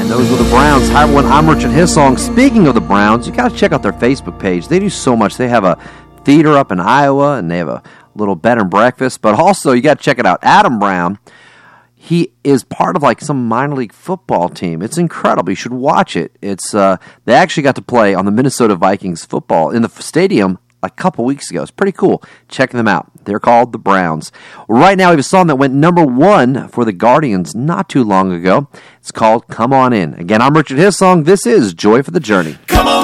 And those were the Browns. Hi, everyone. I'm Richard Hissong. Speaking of the Browns, you got to check out their Facebook page. They do so much. They have a theater up in Iowa, and they have a little bed and breakfast. But also, you got to check it out. Adam Brown, he is part of like some minor league football team. It's incredible. You should watch it. It's they actually got to play on the Minnesota Vikings football in the stadium a couple weeks ago. It's pretty cool. Check them out. They're called the Browns. Right now, we have a song that went #1 for the Guardians not too long ago. It's called Come On In. Again, I'm Richard Hissong. This is Joy for the Journey. Come on